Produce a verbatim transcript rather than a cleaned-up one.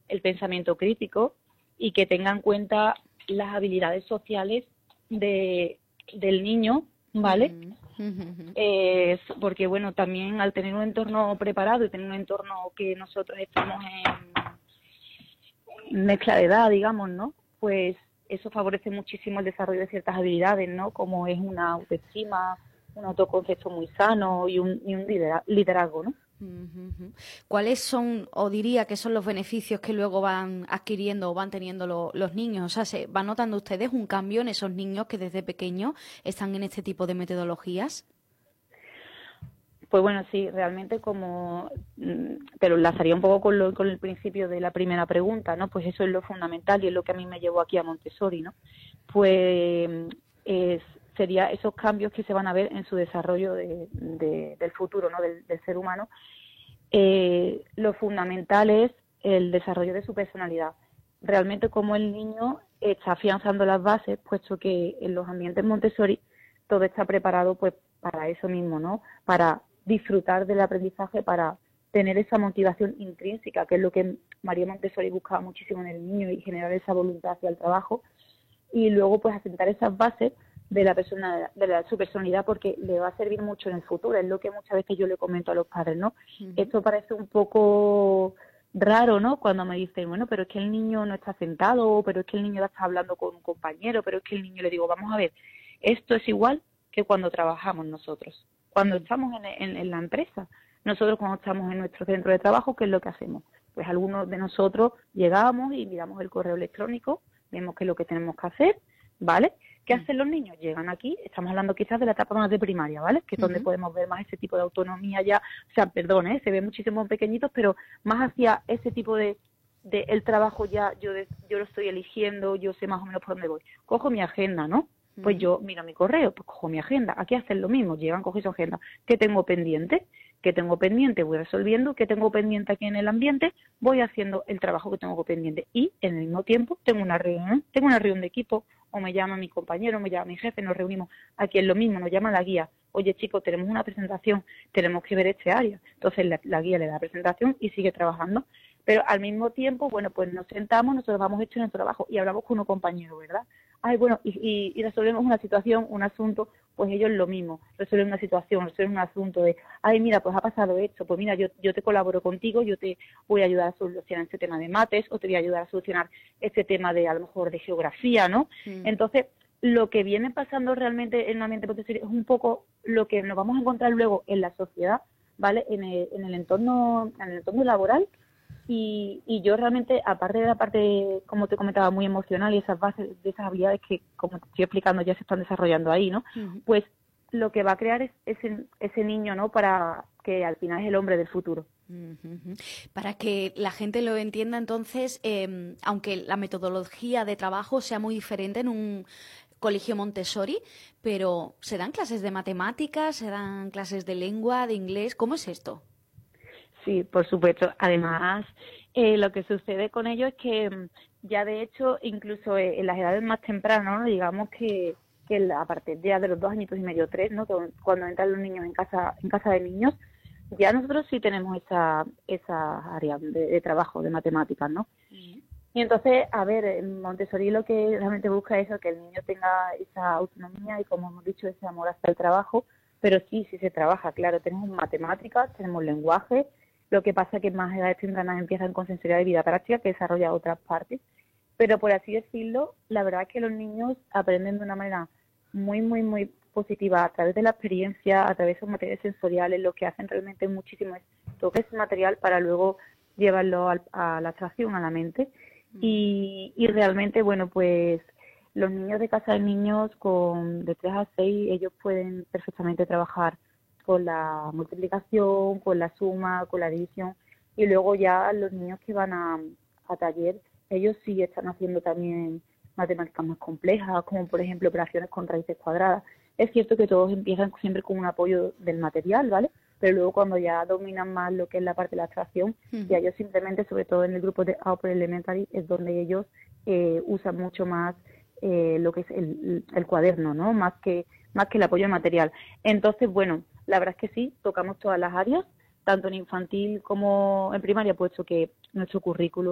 el pensamiento crítico y que tenga en cuenta las habilidades sociales de, del niño, ¿vale? Uh-huh. Uh-huh. Eh, porque, bueno, también al tener un entorno preparado y tener un entorno que nosotros estamos en mezcla de edad, digamos, ¿no? Pues eso favorece muchísimo el desarrollo de ciertas habilidades, ¿no? Como es una autoestima, un autoconcepto muy sano y un, y un liderazgo, ¿no? Uh-huh. ¿Cuáles son, o diría que son los beneficios que luego van adquiriendo o van teniendo lo, los niños? O sea, ¿se van notando ustedes un cambio en esos niños que desde pequeños están en este tipo de metodologías? Pues bueno, sí, realmente como te lo enlazaría un poco con, lo, con el principio de la primera pregunta, ¿no? Pues eso es lo fundamental y es lo que a mí me llevó aquí a Montessori, ¿no? Pues es, sería esos cambios que se van a ver en su desarrollo de, de, del futuro, ¿no? Del, del ser humano. Eh, lo fundamental es el desarrollo de su personalidad. Realmente como el niño está afianzando las bases, puesto que en los ambientes Montessori todo está preparado pues para eso mismo, ¿no? Para disfrutar del aprendizaje, para tener esa motivación intrínseca, que es lo que María Montessori buscaba muchísimo en el niño y generar esa voluntad hacia el trabajo, y luego pues asentar esas bases de la persona, de la, su personalidad, porque le va a servir mucho en el futuro. Es lo que muchas veces yo le comento a los padres, ¿no? Uh-huh. Esto parece un poco raro, ¿no? Cuando me dicen, bueno, pero es que el niño no está sentado, pero es que el niño está hablando con un compañero, pero es que el niño, le digo, vamos a ver, esto es igual que cuando trabajamos nosotros, cuando estamos en, en, en la empresa. Nosotros cuando estamos en nuestro centro de trabajo, ¿qué es lo que hacemos? Pues algunos de nosotros llegamos y miramos el correo electrónico, vemos qué es lo que tenemos que hacer, ¿vale? ¿Qué hacen los niños? Llegan aquí, estamos hablando quizás de la etapa más de primaria, ¿vale? Que es donde uh-huh. podemos ver más ese tipo de autonomía ya, o sea, perdón, ¿eh? Se ve muchísimo pequeñitos, pero más hacia ese tipo de, de el trabajo ya, yo, de, yo lo estoy eligiendo, yo sé más o menos por dónde voy. Cojo mi agenda, ¿no? Pues yo miro mi correo, pues cojo mi agenda. Aquí hacen lo mismo, llegan, cogen su agenda. ¿Qué tengo pendiente? ¿Qué tengo pendiente? Voy resolviendo. ¿Qué tengo pendiente aquí en el ambiente? Voy haciendo el trabajo que tengo pendiente. Y en el mismo tiempo tengo una reunión, tengo una reunión de equipo, o me llama mi compañero, me llama mi jefe, nos reunimos. Aquí es lo mismo, nos llama la guía. Oye, chicos, tenemos una presentación, tenemos que ver este área. Entonces la, la guía le da la presentación y sigue trabajando. Pero al mismo tiempo, bueno, pues nos sentamos, nosotros vamos hecho nuestro trabajo y hablamos con un compañero, ¿verdad? Ay, bueno, y, y, y resolvemos una situación, un asunto, pues ellos lo mismo, resuelven una situación, resuelven un asunto de, ay, mira, pues ha pasado esto, pues mira, yo, yo te colaboro contigo, yo te voy a ayudar a solucionar este tema de mates, o te voy a ayudar a solucionar este tema de, a lo mejor, de geografía, ¿no? Mm. Entonces, lo que viene pasando realmente en el ambiente Montessori es un poco lo que nos vamos a encontrar luego en la sociedad, ¿vale? En el, en el entorno, en el entorno laboral. Y, y yo realmente, aparte de la parte, como te comentaba, muy emocional y esas bases de esas habilidades que, como te estoy explicando, ya se están desarrollando ahí, ¿no? Uh-huh. Pues lo que va a crear es ese, ese niño, ¿no? Para que al final es el hombre del futuro. Uh-huh. Para que la gente lo entienda, entonces, eh, aunque la metodología de trabajo sea muy diferente en un colegio Montessori, pero ¿se dan clases de matemáticas, se dan clases de lengua, de inglés? ¿Cómo es esto? Sí, por supuesto. Además, eh, lo que sucede con ello es que ya de hecho, incluso en las edades más tempranas, ¿no? Digamos que, que a partir ya de los dos añitos y medio, tres, ¿no? Que cuando entran los niños en casa, en casa de niños, ya nosotros sí tenemos esa, esa área de, de trabajo de matemáticas, ¿no? Uh-huh. Y entonces, a ver, Montessori lo que realmente busca es eso, que el niño tenga esa autonomía y, como hemos dicho, ese amor hacia el trabajo, pero sí, sí se trabaja, claro, tenemos matemáticas, tenemos lenguaje. Lo que pasa es que más edades tempranas empiezan con sensorialidad de vida práctica, que desarrolla otras partes. Pero por así decirlo, la verdad es que los niños aprenden de una manera muy, muy, muy positiva a través de la experiencia, a través de sus materiales sensoriales. Lo que hacen realmente muchísimo es tocar ese material para luego llevarlo a, a la abstracción, a la mente. Mm. Y, y realmente, bueno, pues los niños de casa de niños con de tres a seis, ellos pueden perfectamente trabajar con la multiplicación, con la suma, con la división, y luego ya los niños que van a, a taller, ellos sí están haciendo también matemáticas más complejas, como por ejemplo operaciones con raíces cuadradas. Es cierto que todos empiezan siempre con un apoyo del material, ¿vale? Pero luego cuando ya dominan más lo que es la parte de la abstracción, uh-huh. ya ellos simplemente, sobre todo en el grupo de Upper Elementary, es donde ellos eh, usan mucho más eh, lo que es el, el cuaderno, ¿no? Más que, más que el apoyo material. Entonces, bueno, la verdad es que sí, tocamos todas las áreas, tanto en infantil como en primaria, puesto que nuestro currículo